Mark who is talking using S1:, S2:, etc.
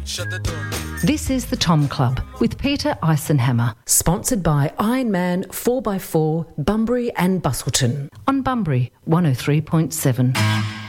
S1: Shut the door.
S2: This is the Tom Club with Peter Eisenhammer.
S3: Sponsored by Ironman 4x4, Bunbury and Bustleton.
S2: On Bunbury 103.7.